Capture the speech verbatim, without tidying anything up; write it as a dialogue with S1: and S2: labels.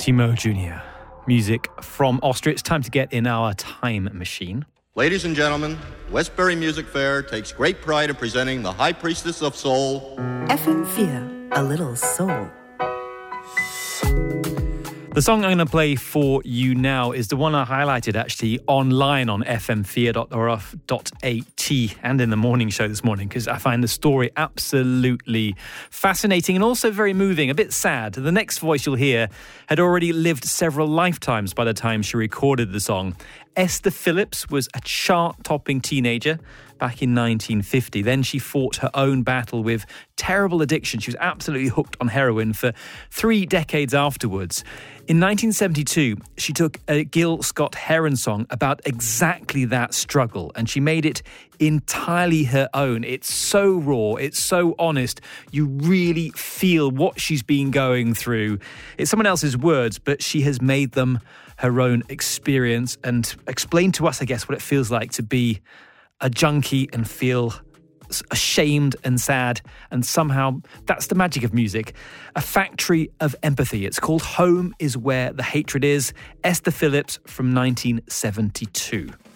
S1: Timo Junior Music from Austria. It's time to get in our time machine.
S2: Ladies and gentlemen, Westbury Music Fair takes great pride in presenting the High Priestess of Soul.
S3: F M four, a little soul.
S1: The song I'm going to play for you now is the one I highlighted actually online on f m four dot o r f dot a t and in the morning show this morning, because I find the story absolutely fascinating and also very moving, a bit sad. The next voice you'll hear had already lived several lifetimes by the time she recorded the song. Esther Phillips was a chart-topping teenager back in nineteen fifty. Then she fought her own battle with terrible addiction. She was absolutely hooked on heroin for three decades afterwards. In nineteen seventy-two, she took a Gil Scott-Heron song about exactly that struggle, and she made it entirely her own. It's so raw, it's so honest. You really feel what she's been going through. It's someone else's words, but she has made them her own experience and explained to us, I guess, what it feels like to be a junkie and feel ashamed and sad, and somehow that's the magic of music. A factory of empathy. It's called Home is Where the Hatred Is. Esther Phillips from nineteen seventy-two.